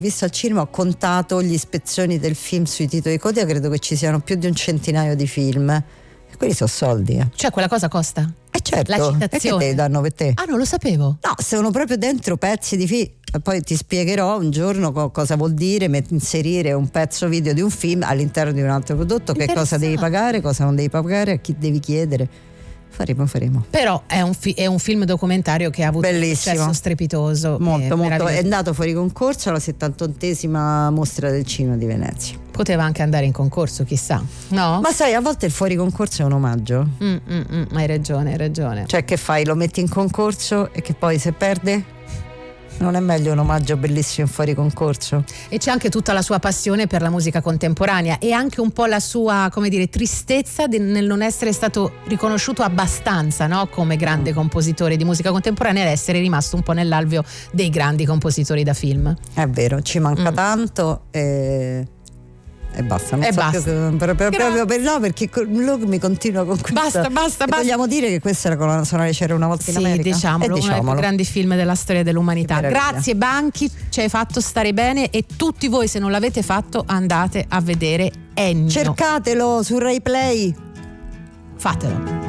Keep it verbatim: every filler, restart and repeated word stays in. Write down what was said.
Visto al cinema, ho contato gli spezzoni del film sui titoli di coda, credo che ci siano più di un centinaio di film. E quelli sono soldi, eh. Cioè quella cosa costa? Eh certo, la citazione. e che te danno per te? Ah, non lo sapevo. No, sono proprio dentro pezzi di film. Poi ti spiegherò un giorno co- cosa vuol dire met- inserire un pezzo video di un film all'interno di un altro prodotto, che cosa devi pagare, cosa non devi pagare, a chi devi chiedere. Faremo, faremo. Però è un, fi- è un film documentario che ha avuto Bellissimo. un successo strepitoso. Molto, molto. È andato fuori concorso alla settantottesima mostra del cinema di Venezia. Poteva anche andare in concorso, chissà. No? Ma sai, a volte il fuori concorso è un omaggio. Mm, mm, mm, hai ragione, hai ragione. Cioè, che fai? Lo metti in concorso e che poi se perde? Non è meglio un omaggio bellissimo fuori concorso? E c'è anche tutta la sua passione per la musica contemporanea e anche un po' la sua, come dire, tristezza de- nel non essere stato riconosciuto abbastanza, no? Come grande compositore di musica contemporanea, ed essere rimasto un po' nell'alveo dei grandi compositori da film. È vero, ci manca Mm. tanto e... e basta, non E so basta. più che, proprio, Gra- proprio per no, perché lui mi continua con questa. Basta, basta, E basta. vogliamo dire che questa è la colonna sonora di C'era una volta in Sì, America? diciamolo, E uno dei più diciamolo. grandi film della storia dell'umanità. Che meraviglia. Grazie Banchi, ci hai fatto stare bene, e tutti voi, se non l'avete fatto, andate a vedere Ennio. Cercatelo su Rai Play. Fatelo.